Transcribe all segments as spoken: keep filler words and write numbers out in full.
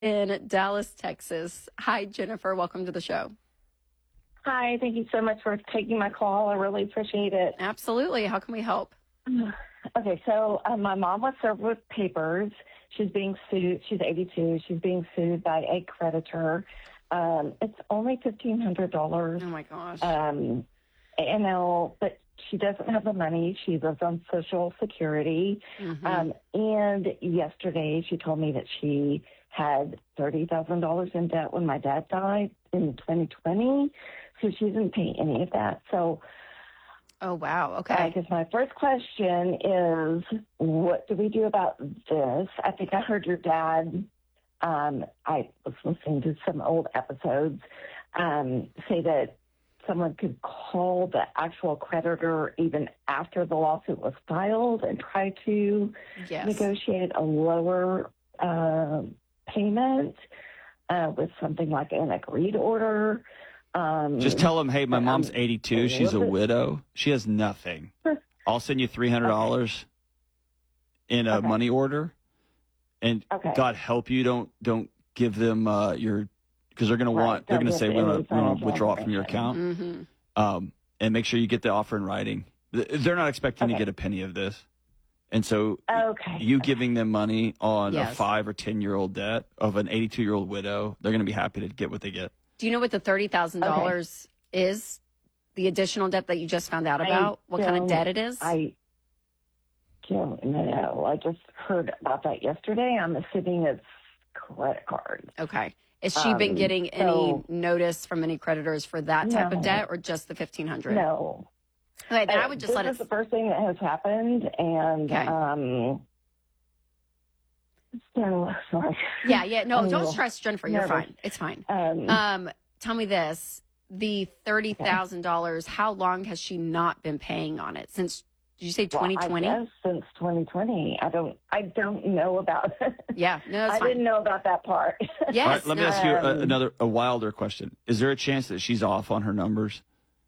in Dallas, Texas. Hi, Jennifer. Welcome to the show. Hi, thank you so much for taking my call. I really appreciate it. Absolutely. How can we help? Okay, so um, my mom was served with papers. She's being sued. She's eighty-two. She's being sued by a creditor. Um, it's only fifteen hundred dollars. Oh, my gosh. Um, you know, but she doesn't have the money. She lives on Social Security. Mm-hmm. Um, and yesterday she told me that she had thirty thousand dollars in debt when my dad died in twenty twenty. So she didn't pay any of that. So, oh, wow. Okay. I guess my first question is, what do we do about this? I think I heard your dad, um, I was listening to some old episodes, um, say that someone could call the actual creditor even after the lawsuit was filed and try to yes. negotiate a lower uh, payment uh, with something like an agreed order. Um, Just tell them, hey, my mom's um, eighty-two. She's a widow. She has nothing. I'll send you three hundred dollars okay. in a okay. money order. And okay. God help you, don't don't give them uh, your, because they're going to right. want, they're going to say, we want to withdraw it from your account. Mm-hmm. Um, and make sure you get the offer in writing. They're not expecting okay. to get a penny of this. And so okay. you okay. giving them money on yes. a five or ten-year-old debt of an eighty-two-year-old widow, they're going to be happy to get what they get. Do you know what the thirty thousand dollars okay. is? The additional debt that you just found out about? I what kind of debt it is? I don't know. I just heard about that yesterday. I'm assuming it's credit card. Okay. Has she um, been getting so, any notice from any creditors for that type no, of debt or just the fifteen hundred dollars? No. Okay, then uh, I would just this let it... This is the first thing that has happened, and... Okay. Um, so, sorry. Yeah, yeah. No, I'm don't stress, Jennifer. You're nervous. fine. It's fine. Um, um, tell me this. The thirty thousand dollars, okay. how long has she not been paying on it? Since, did you say twenty twenty? Well, I guess since twenty twenty. I don't I don't know about it. Yeah, no, that's I fine. didn't know about that part. Yes. All right, let me ask you a, Um, another, a wilder question. Is there a chance that she's off on her numbers?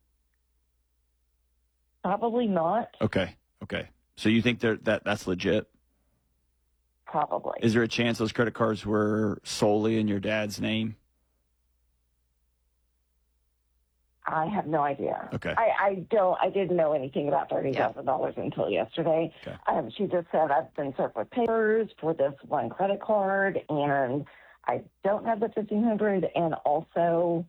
Probably not. Okay, okay. So you think that that's legit? Probably. Is there a chance those credit cards were solely in your dad's name? I have no idea. Okay. I, I don't. I didn't know anything about thirty thousand dollars yeah. until yesterday. Okay. Um, she just said I've been served with papers for this one credit card, and I don't have the fifteen hundred, and also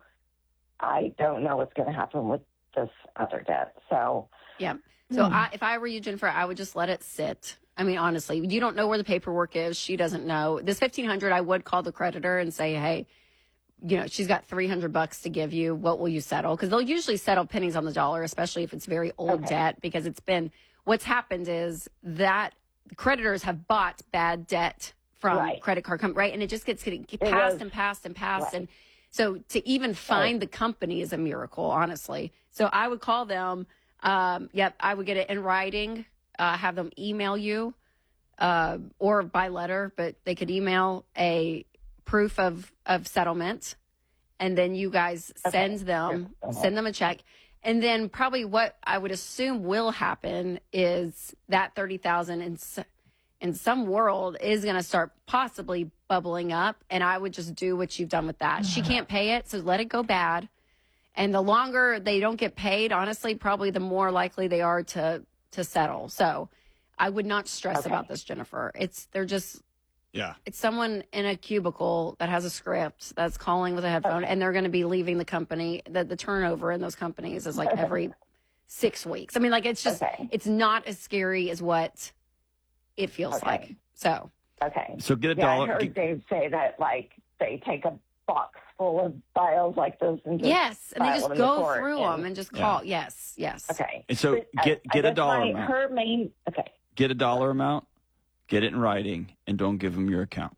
I don't know what's going to happen with this other debt. So yeah. So hmm. I, if I were you, Jennifer, I would just let it sit. I mean, honestly, you don't know where the paperwork is. She doesn't know. This fifteen hundred, I would call the creditor and say, hey, you know, she's got three hundred bucks to give you. What will you settle? Because they'll usually settle pennies on the dollar, especially if it's very old okay. debt, because it's been, what's happened is that creditors have bought bad debt from right. credit card companies, right? And it just gets getting It passed was, and passed and passed. right. And so to even find right. the company is a miracle, honestly. So I would call them. Um, yep, I would get it in writing, uh, have them email you, uh, or by letter, but they could email a proof of, of settlement, and then you guys okay. send them, yeah. uh-huh. send them a check. And then probably what I would assume will happen is that thirty thousand in, in some world is going to start possibly bubbling up. And I would just do what you've done with that. She can't pay it, so let it go bad. And the longer they don't get paid, honestly, probably the more likely they are to to settle. So I would not stress okay. about this, Jennifer. It's they're just yeah. It's someone in a cubicle that has a script that's calling with a headphone, okay. and they're going to be leaving the company. The, the turnover in those companies is like every six weeks. I mean, like it's just okay. it's not as scary as what it feels okay. like. So okay. So get a yeah, dollar. I heard get, Dave say that like they take a box full of files like this and just yes, and they just go through and, them and just call. Yeah. Yes, yes. Okay. And so but get I, get I a dollar my, amount. Her main okay. Get a dollar amount. Get it in writing, and don't give them your account.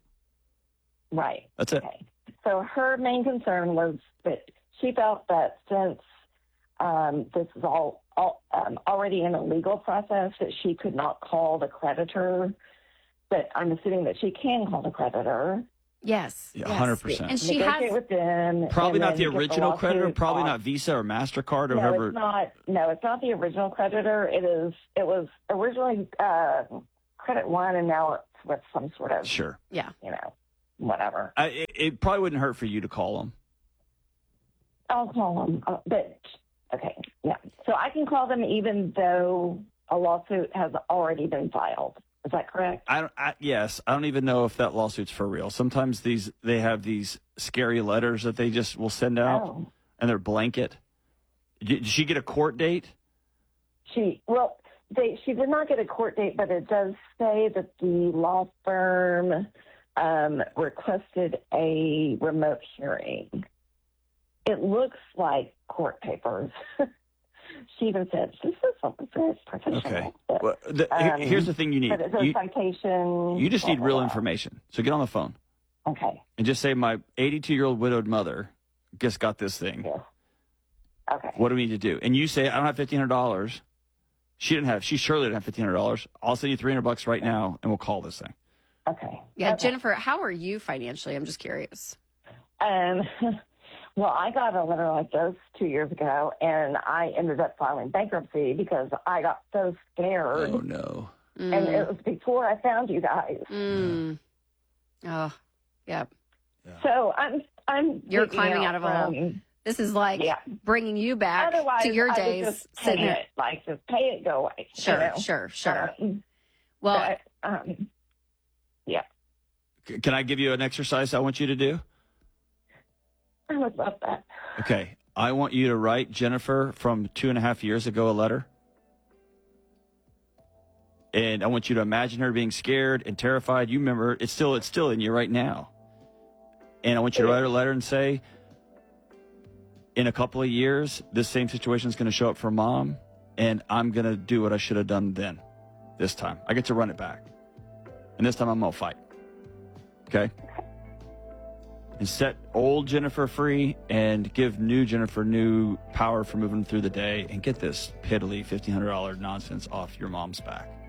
Right. That's it. Okay. So her main concern was that she felt that since um, this is all, all um, already in a legal process, that she could not call the creditor. But I'm assuming that she can call the creditor. Yes. Yeah, yes. hundred percent. And she negotiate has with them. Probably not the get original the creditor. Probably off. not Visa or Mastercard or no, whoever. it's not. No, it's not the original creditor. It is. It was originally uh, Credit One, and now it's with some sort of Sure. Yeah. You know. whatever. I, it, it probably wouldn't hurt for you to call them. I'll call them. Uh, but, okay, yeah. So I can call them even though a lawsuit has already been filed. Is that correct? I don't. I, yes, I don't even know if that lawsuit's for real. Sometimes these they have these scary letters that they just will send out, Oh. and they're blanket. Did did she get a court date? She, well, they, she did not get a court date, but it does say that the law firm um, requested a remote hearing. It looks like court papers. She even said, this is something very professional. Okay. But, Well, the, um, here's the thing you need. but it's a You, citation. you just blah, need blah, real blah. information. So get on the phone Okay. and just say, my eighty-two-year-old widowed mother just got this thing. Yes. Okay. What do we need to do? And you say, I don't have fifteen hundred dollars. She didn't have. She surely didn't have fifteen hundred dollars. I'll send you three hundred bucks right now, and we'll call this thing. Okay. Yeah, Okay. Jennifer, how are you financially? I'm just curious. Um, well, I got a letter like this two years ago, and I ended up filing bankruptcy because I got so scared. Oh no. And Mm. it was before I found you guys. Mm. Oh, yep. So I'm I'm You're digging climbing out of a hole. from- This is like Yeah. bringing you back Otherwise, to your I would days. just pay Sitting there. it, like just pay it, go away. you Sure, know? sure, sure. Um, Well, but, um, yeah, C- Can I give you an exercise I want you to do? I would love that. Okay. I want you to write Jennifer from two and a half years ago a letter. And I want you to imagine her being scared and terrified. You remember, it's still it's still in you right now. And I want you to write her a letter and say, in a couple of years, this same situation is going to show up for mom, and I'm going to do what I should have done then. This time. I get to run it back. And this time I'm going to fight. Okay? And set old Jennifer free and give new Jennifer new power for moving through the day and get this piddly fifteen hundred dollars nonsense off your mom's back.